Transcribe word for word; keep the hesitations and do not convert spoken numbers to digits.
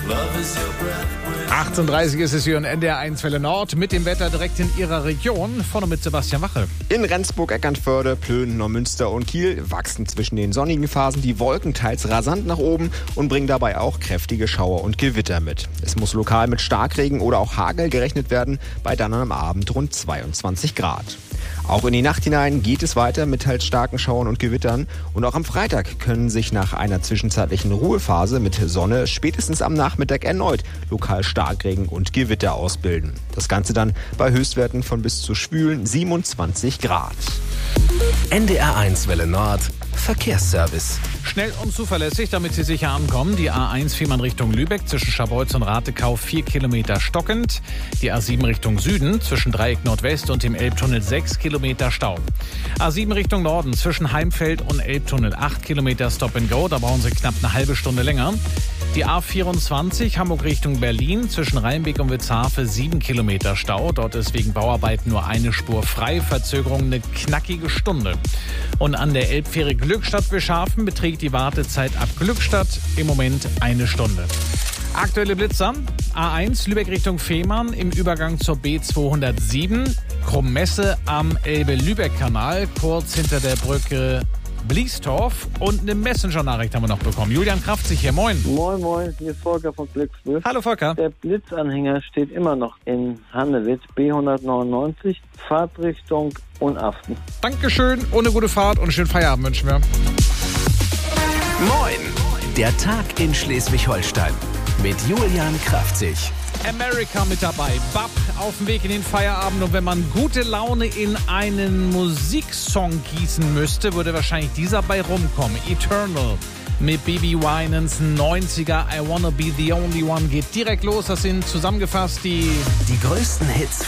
achtunddreißig ist es hier in N D R eins Welle Nord mit dem Wetter direkt in Ihrer Region. Vorne mit Sebastian Wache. In Rendsburg, Eckernförde, Plön, Neumünster und Kiel wachsen zwischen den sonnigen Phasen die Wolken teils rasant nach oben und bringen dabei auch kräftige Schauer und Gewitter mit. Es muss lokal mit Starkregen oder auch Hagel gerechnet werden, bei dann am Abend rund zweiundzwanzig Grad. Auch in die Nacht hinein geht es weiter mit teils starken Schauern und Gewittern. Und auch am Freitag können sich nach einer zwischenzeitlichen Ruhephase mit Sonne spätestens am Nachmittag erneut lokal Starkregen und Gewitter ausbilden. Das Ganze dann bei Höchstwerten von bis zu schwülen siebenundzwanzig Grad. N D R eins Welle Nord Verkehrsservice. Schnell und zuverlässig, damit Sie sicher ankommen. Die A eins Fehmarn Richtung Lübeck zwischen Scharbeutz und Ratekau vier Kilometer stockend. Die A sieben Richtung Süden zwischen Dreieck Nordwest und dem Elbtunnel sechs Kilometer Stau. A sieben Richtung Norden zwischen Heimfeld und Elbtunnel acht Kilometer Stop and Go. Da brauchen Sie knapp eine halbe Stunde länger. Die A vierundzwanzig Hamburg Richtung Berlin zwischen Rheinbeek und Witzhafe sieben Kilometer Stau. Dort ist wegen Bauarbeiten nur eine Spur frei. Verzögerung eine knackige Stunde. Und an der Elbfähre Glückstadt-Wischhafen beträgt die Wartezeit ab Glückstadt im Moment eine Stunde. Aktuelle Blitzer. A eins Lübeck Richtung Fehmarn im Übergang zur B zweihundertsieben. Krummesse am Elbe-Lübeck-Kanal, kurz hinter der Brücke Bliestorf. Und eine Messenger-Nachricht haben wir noch bekommen. Julian Kraftzig hier, moin. Moin, moin, hier ist Volker von Glücksburg. Hallo Volker. Der Blitzanhänger steht immer noch in Hannewitz, B hundertneunundneunzig, Fahrtrichtung Unaften. Dankeschön, ohne gute Fahrt und schönen Feierabend wünschen wir. Moin, der Tag in Schleswig-Holstein mit Julian Kraftzig. America mit dabei, Bab auf dem Weg in den Feierabend. Und wenn man gute Laune in einen Musiksong gießen müsste, würde wahrscheinlich dieser bei rumkommen. Eternal mit Baby Winans neunziger I Wanna Be The Only One geht direkt los. Das sind zusammengefasst die Die größten Hits